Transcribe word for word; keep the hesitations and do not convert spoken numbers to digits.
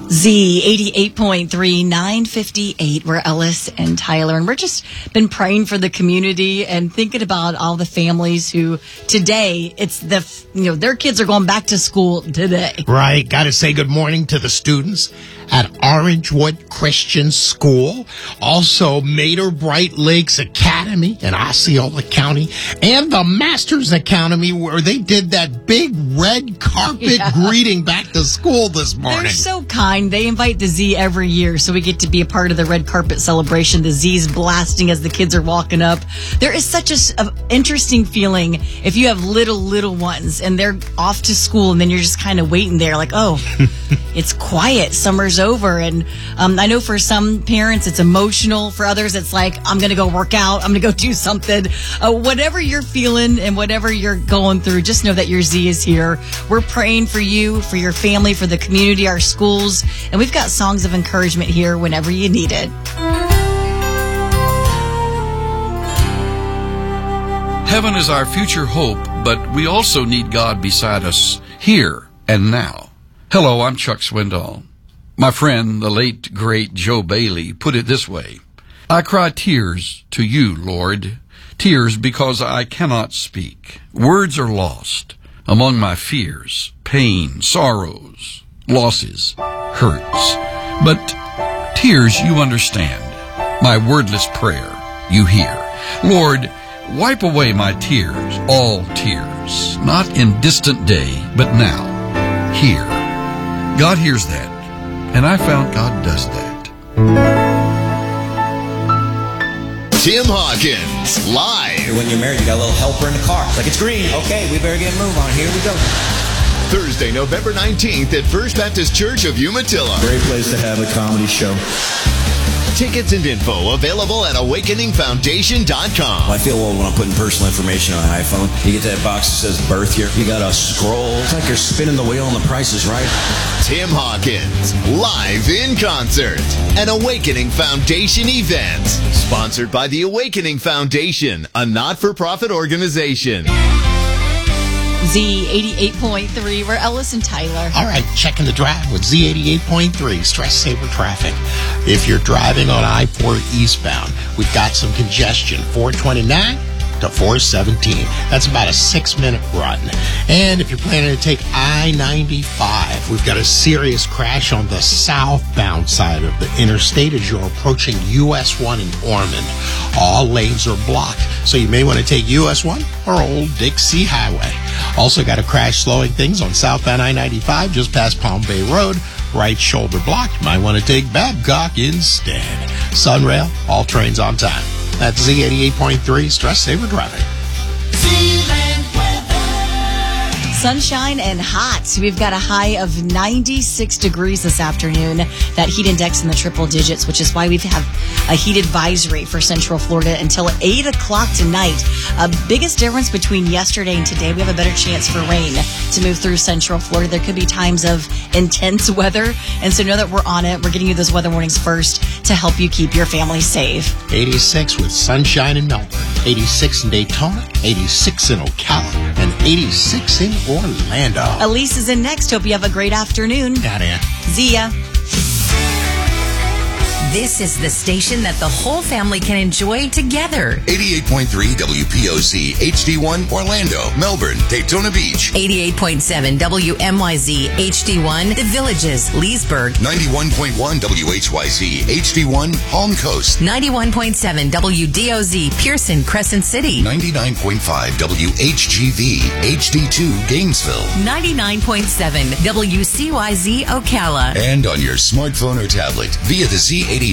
Z eighty-eight point three, nine fifty-eight. We're Ellis and Tyler, and we're just been praying for the community and thinking about all the families who today it's the you know their kids are going back to school today. Right. Got to say good morning to the students at Orangewood Christian School, also Mater Bright Lakes Academy in Osceola County, and the Masters Academy, where they did that big red carpet yeah. greeting back to school this morning. They're so kind. They invite the Z every year, so we get to be a part of the red carpet celebration. The Z's blasting as the kids are walking up. There is such a, a interesting feeling if you have little, little ones and they're off to school, and then you're just kind of waiting there like, oh, it's quiet. Summer's over. And um, I know for some parents it's emotional. For others it's like, I'm going to go work out. I'm going to go do something. Uh, whatever you're feeling and whatever you're going through, just know that your Z is here. We're praying for you, for your family, for the community, our schools. And we've got songs of encouragement here whenever you need it. Heaven is our future hope, but we also need God beside us here and now. Hello, I'm Chuck Swindoll. My friend, the late, great Joe Bailey, put it this way: I cry tears to you, Lord, tears because I cannot speak. Words are lost among my fears, pain, sorrows, losses, hurts. But tears you understand, my wordless prayer you hear. Lord, wipe away my tears, all tears, not in distant day, but now, here. God hears that. And I found God does that. Tim Hawkins, live. When you're married, you got a little helper in the car. It's like, it's green. Okay, we better get a move on. Here we go. Thursday, November nineteenth at First Baptist Church of Umatilla. Great place to have a comedy show. Tickets and info available at awakening foundation dot com. Well, I feel old when I'm putting personal information on an iPhone. You get that box that says birth year. You got to scroll. It's like you're spinning the wheel and the price is right. Tim Hawkins, live in concert. An Awakening Foundation event. Sponsored by the Awakening Foundation, a not-for-profit organization. Z eighty-eight point three, we're Ellis and Tyler. All right, checking the drive with Z eighty-eight point three, stress saver traffic. If you're driving on I four eastbound, we've got some congestion, four twenty-nine to four seventeen. That's about a six-minute run. And if you're planning to take I ninety-five, we've got a serious crash on the southbound side of the interstate as you're approaching U S one in Ormond. All lanes are blocked, so you may want to take U S one or Old Dixie Highway. Also got a crash slowing things on southbound I ninety-five just past Palm Bay Road. Right shoulder blocked. Might want to take Babcock instead. Sunrail, all trains on time. That's Z eighty-eight point three, stress saver driving. Sunshine and hot. We've got a high of ninety-six degrees this afternoon. That heat index in the triple digits, which is why we have a heat advisory for Central Florida until eight o'clock tonight. Uh, biggest difference between yesterday and today, we have a better chance for rain to move through Central Florida. There could be times of intense weather, and so know that we're on it. We're getting you those weather warnings first to help you keep your family safe. eighty-six with sunshine in Melbourne, eighty-six in Daytona, eighty-six in Ocala, and eighty-six in Orlando. Elise is in next. Hope you have a great afternoon. Got it. See ya. This is the station that the whole family can enjoy together. eighty-eight point three W P O Z H D one Orlando, Melbourne, Daytona Beach. eighty-eight point seven W M Y Z H D one The Villages, Leesburg. ninety-one point one W H Y Z H D one Palm Coast. ninety-one point seven W D O Z Pearson, Crescent City. ninety-nine point five W H G V H D two Gainesville. ninety-nine point seven W C Y Z Ocala. And on your smartphone or tablet via the Z